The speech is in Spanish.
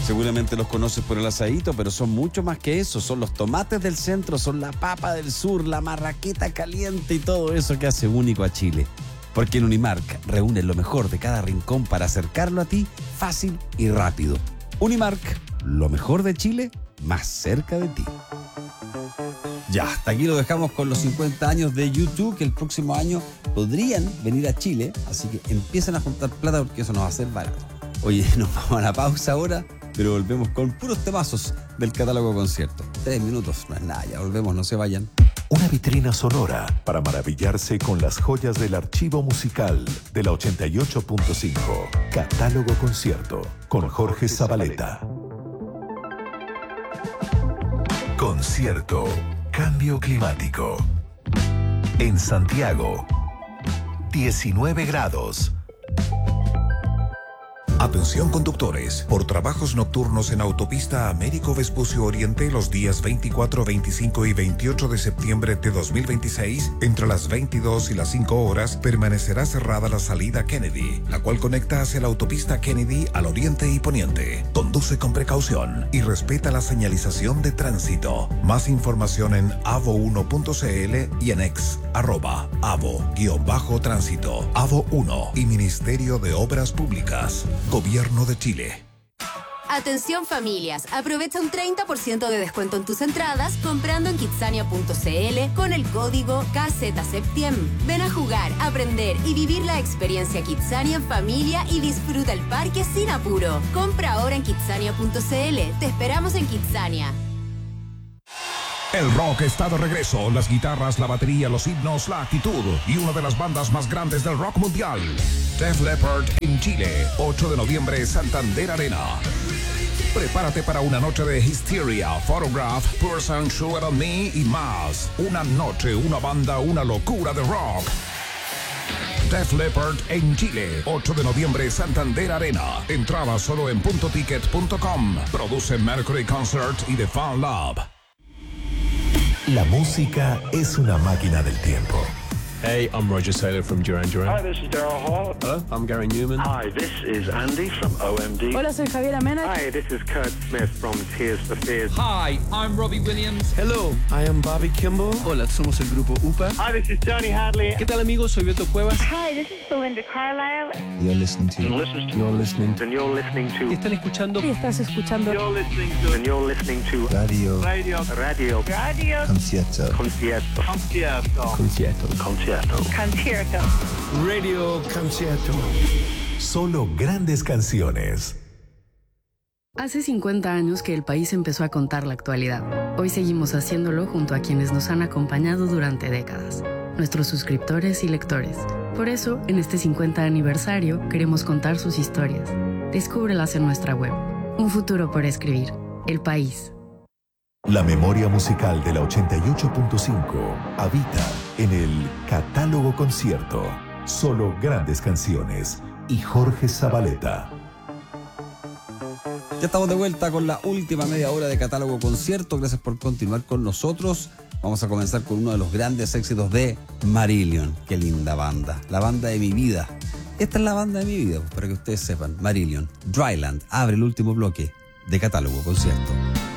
Seguramente los conoces por el asadito, pero son mucho más que eso. Son los tomates del centro, son la papa del sur, la marraqueta caliente y todo eso que hace único a Chile. Porque en Unimark reúnen lo mejor de cada rincón para acercarlo a ti fácil y rápido. Unimark, lo mejor de Chile, más cerca de ti. Ya, hasta aquí lo dejamos con los 50 años de YouTube, que el próximo año podrían venir a Chile, así que empiezan a juntar plata porque eso nos va a hacer barato. Oye, nos vamos a la pausa ahora, pero volvemos con puros temazos del catálogo concierto. 3 minutos, no es nada, ya volvemos, no se vayan. Una vitrina sonora para maravillarse con las joyas del archivo musical de la 88.5. Catálogo concierto con Jorge Zabaleta. Concierto. Cambio climático. En Santiago, 19 grados. Atención conductores, por trabajos nocturnos en Autopista Américo Vespucio Oriente los días 24, 25 y 28 de septiembre de 2026, entre las 22 y las 5 horas, permanecerá cerrada la salida Kennedy, la cual conecta hacia la Autopista Kennedy al oriente y poniente. Conduce con precaución y respeta la señalización de tránsito. Más información en avo1.cl y en avo-tránsito, Avo1 y Ministerio de Obras Públicas. Gobierno de Chile. Atención familias, aprovecha un 30% de descuento en tus entradas comprando en Kidzania.cl con el código KZSEPTIEM. Ven a jugar, aprender y vivir la experiencia Kidzania en familia y disfruta el parque sin apuro. Compra ahora en Kidzania.cl. Te esperamos en Kidzania. El rock está de regreso, las guitarras, la batería, los himnos, la actitud y una de las bandas más grandes del rock mundial. Def Leppard en Chile, 8 de noviembre, Santander Arena. Prepárate para una noche de Hysteria, Photograph, Person, Shoot on Me y más. Una noche, una banda, una locura de rock. Def Leppard en Chile, 8 de noviembre, Santander Arena. Entrada solo en puntoticket.com. Produce Mercury Concert y The Fan Lab. La música es una máquina del tiempo. Hey, I'm Roger Taylor from Duran Duran. Hi, this is Daryl Hall. Hello, I'm Gary Newman. Hi, this is Andy from OMD. Hola, soy Javiera Mena. Hi, this is Kurt Smith from Tears for Fears. Hi, I'm Robbie Williams. Hello, I am Bobby Kimball. Hola, somos el grupo UPA. Hi, this is Johnny Hadley. ¿Qué tal, amigos? Soy Beto Cuevas. Hi, this is Belinda Carlisle. You're listening to. And you're listening to. Están escuchando. Y estás escuchando. You're listening to. And you're listening to. Radio. Concierto. Radio Concierto. Solo grandes canciones. Hace 50 años que el país empezó a contar la actualidad. Hoy seguimos haciéndolo junto a quienes nos han acompañado durante décadas, nuestros suscriptores y lectores. Por eso, en este 50 aniversario, queremos contar sus historias. Descúbrelas en nuestra web. Un futuro por escribir. El País. La memoria musical de la 88.5 habita en el Catálogo Concierto. Solo grandes canciones. Y Jorge Zabaleta. Ya estamos de vuelta con la última media hora de Catálogo Concierto. Gracias por continuar con nosotros. Vamos a comenzar con uno de los grandes éxitos de Marillion. Qué linda banda. La banda de mi vida. Esta es la banda de mi vida, para que ustedes sepan. Marillion. Dryland abre el último bloque de Catálogo Concierto.